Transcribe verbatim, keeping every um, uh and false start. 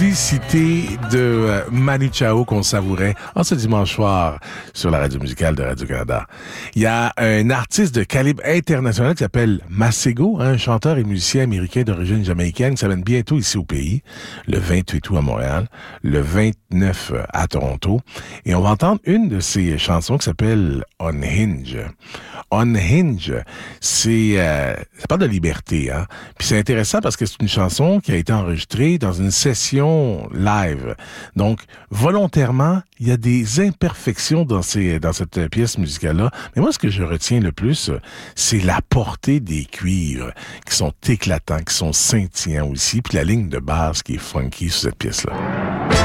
simplicité de euh, Manu Chao qu'on savourait en ce dimanche soir sur la radio musicale de Radio-Canada. Il y a un artiste de calibre international qui s'appelle Masego, hein, un chanteur et musicien américain d'origine jamaïcaine qui s'amène bientôt ici au pays, le vingt-huit août à Montréal, le vingt-neuf à Toronto. Et on va entendre une de ses chansons qui s'appelle Unhinge. Unhinge, c'est euh, ça parle de liberté, hein. Puis c'est intéressant parce que c'est une chanson qui a été enregistrée dans une session live. Donc volontairement, il y a des imperfections dans ces dans cette pièce musicale-là. Mais moi, ce que je retiens le plus, c'est la portée des cuivres qui sont éclatants, qui sont scintillants aussi, puis la ligne de basse qui est funky sur cette pièce-là.